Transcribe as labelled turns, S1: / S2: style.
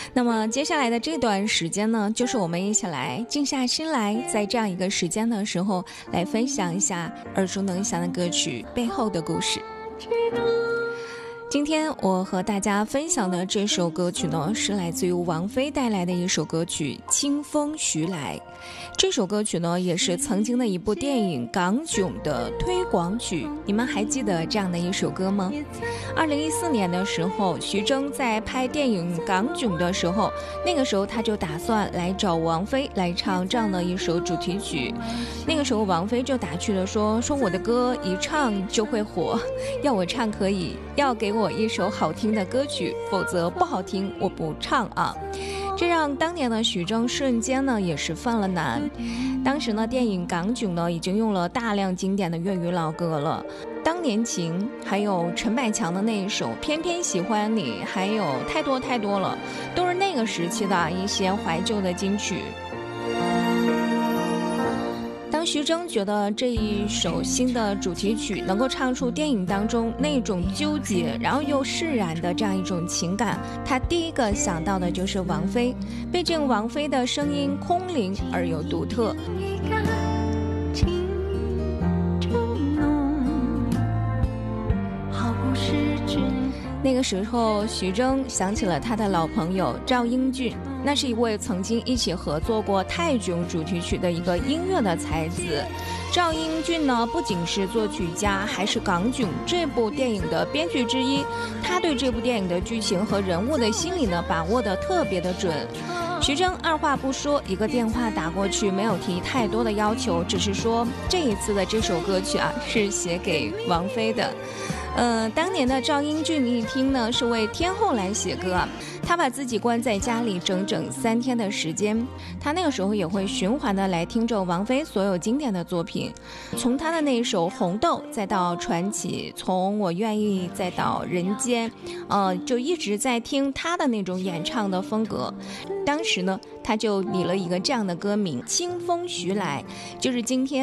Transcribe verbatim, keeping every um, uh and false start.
S1: 那么接下来的这段时间呢，就是我们一起来静下心来，在这样一个时间的时候，来分享一下耳熟能详的歌曲背后的故事。今天我和大家分享的这首歌曲呢，是来自于王菲带来的一首歌曲《清风徐来》。这首歌曲呢，也是曾经的一部电影《港囧》的推广曲。你们还记得这样的一首歌吗？二零一四年的时候，徐峥在拍电影《港囧》的时候，那个时候他就打算来找王菲来唱这样的一首主题曲。那个时候王菲就打趣的说说我的歌一唱就会火，要我唱可以，要给我我一首好听的歌曲，否则不好听我不唱啊。这让当年的徐峥瞬间呢也是犯了难。当时呢电影《港囧》呢已经用了大量经典的粤语老歌了，当年情，还有陈百强的那一首偏偏喜欢你，还有太多太多了，都是那个时期的一些怀旧的金曲。当徐峥觉得这一首新的主题曲能够唱出电影当中那种纠结然后又释然的这样一种情感，他第一个想到的就是王菲。毕竟王菲的声音空灵而又独特。那个时候徐峥想起了他的老朋友赵英俊，那是一位曾经一起合作过泰囧主题曲的一个音乐的才子。赵英俊呢不仅是作曲家，还是港囧这部电影的编剧之一，他对这部电影的剧情和人物的心理呢把握得特别的准。徐峥二话不说，一个电话打过去，没有提太多的要求，只是说这一次的这首歌曲啊是写给王菲的。呃，当年的赵英俊一听呢是为天后来写歌啊，他把自己关在家里整整三天的时间，他那个时候也会循环的来听着王菲所有经典的作品，从他的那一首《红豆》再到传奇，从我愿意再到人间，呃，就一直在听他的那种演唱的风格。当时呢他就拟了一个这样的歌名《清风徐来》，就是今天